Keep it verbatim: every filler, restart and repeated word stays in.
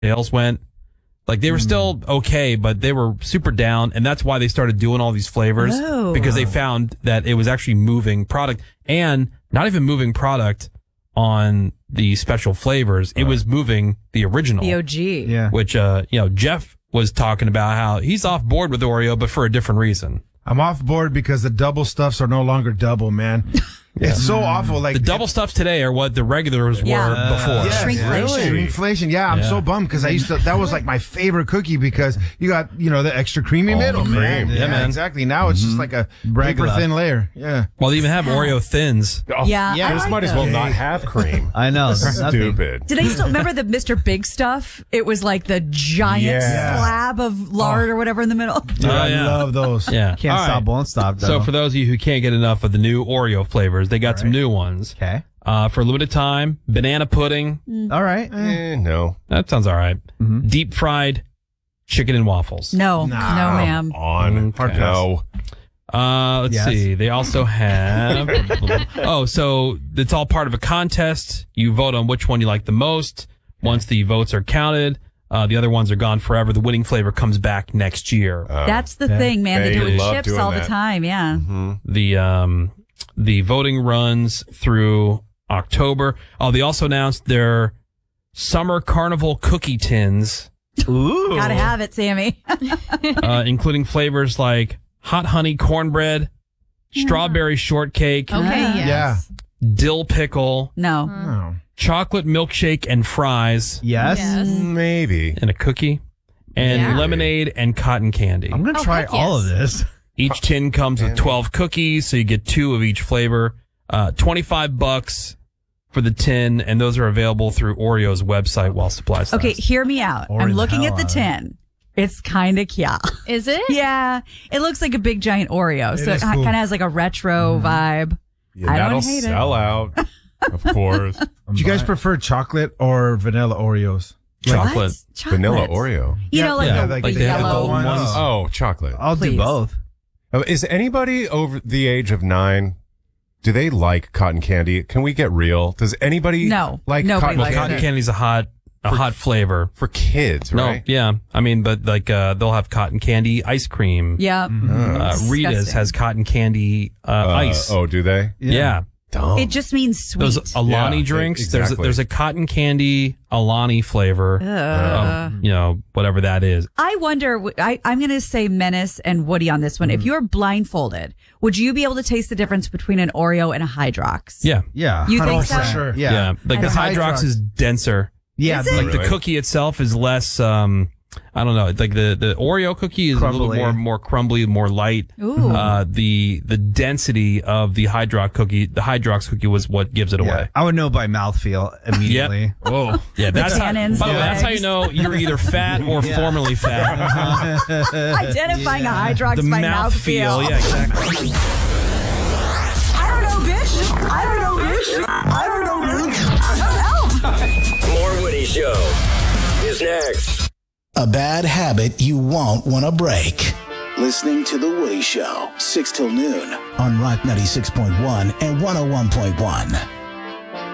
sales went. Like, they were mm. still okay, but they were super down, and that's why they started doing all these flavors, oh. because they found that it was actually moving product, and not even moving product on the special flavors. Right. It was moving the original. The O G. Yeah. Which, uh, you know, Jeff was talking about how he's off board with Oreo, but for a different reason. I'm off board because the double stuffs are no longer double, man. Yeah. It's so awful. Like the double stuffs today are what the regulars yeah. were before. Yeah, Shrinkflation. Really? Shrinkflation. Yeah, I'm yeah. so bummed because I used to. That was like my favorite cookie because you got you know the extra creamy All middle, cream. man. Yeah, Yeah, man. exactly. Now it's just like a paper thin layer. Yeah. Well, they even have Oreo thins. Oh, Yeah, yeah. I This like might as well those. not have cream. I know. Stupid. Did I still remember the Mister Big stuff? It was like the giant Yeah. slab of lard Oh. or whatever in the middle. Dude, Oh, I yeah. love those. Yeah. Can't All stop, right. won't stop, though. So for those of you who can't get enough of the new Oreo flavors, they got some new ones. Okay. Uh, for a limited time, banana pudding. All right. Eh, no. That sounds all right. Mm-hmm. Deep fried chicken and waffles. No, no, Nah. ma'am. On. Okay. No. Uh, let's Yes. see. They also have. oh, so it's all part of a contest. You vote on which one you like the most. Once the votes are counted, uh, the other ones are gone forever. The winning flavor comes back next year. Uh, That's the thing, man. They They do it with love chips doing all the that. time. Yeah. mm-hmm. The um, the voting runs through October. Oh, they also announced their summer carnival cookie tins, Ooh. Gotta have it, Sammy. uh, including flavors like hot honey cornbread, strawberry shortcake, Okay, Uh-huh. yes. dill pickle, No. Oh. chocolate milkshake and fries, Yes. Yes. Maybe. and a cookie, and Yeah. lemonade and cotton candy. I'm going to Oh, try heck all of yes. this. Each tin comes with twelve cookies, so you get two of each flavor. Uh, twenty-five bucks for the tin, and those are available through Oreo's website while supplies Okay, last. hear me out. Or I'm the looking hell at the out of it. tin. It's kind of cute. Is it? Yeah. It looks like a big giant Oreo. It so it is kind cool. of has like a retro vibe. Yeah, I don't that'll hate it. sell out. Of course. Do you guys prefer chocolate or vanilla Oreos? Chocolate. What? Chocolate. Vanilla Oreo. You Yeah, know, like, yeah, a, like like the they have the yellow. golden ones. Oh, chocolate. I'll Please. do both. Oh, is anybody over the age of nine? Do they like cotton candy? Can we get real? Does anybody No, like nobody cotton likes Cotton candy? candy's a hot, a hot flavor. For kids, No, right? yeah. I mean, but like, uh, they'll have cotton candy ice cream. Yeah. Uh, Rita's Disgusting. has cotton candy, uh, Uh, ice. Oh, do they? yeah. Dumb. It just means sweet. Those Alani Yeah, drinks. exactly. There's a, there's a cotton candy Alani flavor. Ugh. Of, you know, whatever that is. I wonder, I, I'm going to say Menace and Woody on this one. Mm. If you're blindfolded, would you be able to taste the difference between an Oreo and a Hydrox? Yeah. Yeah. You think Oh, so? for sure. Yeah. Yeah. Like the And Hydrox Hydrox. is denser. Yeah. Is it? Like the Really? cookie itself is less, um, I don't know. Like the, the Oreo cookie is a little Crumbly. more, more crumbly, more light. Ooh. Uh, the, the density of the Hydrox cookie, the Hydrox cookie was what gives it Yeah. away. I would know by mouthfeel immediately. Whoa. Yeah. That's how, by tannins, the way, the that's how you legs. know you're either fat or formerly fat. Identifying a Hydrox The by mouth feel. mouthfeel. Yeah, exactly. I don't know, bitch. I don't know, bitch. I don't know, bitch. I don't know. More Woody Show is next. A bad habit you won't want to break. Listening to The Woody Show, six till noon on Rock ninety-six point one and one oh one point one.